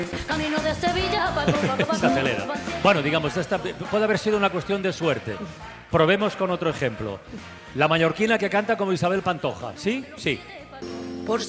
Camino de Sevilla, Se acelera. Bueno, digamos, esta puede haber sido una cuestión de suerte. Probemos con otro ejemplo. La mallorquina que canta como Isabel Pantoja. ¿Sí? Sí. Por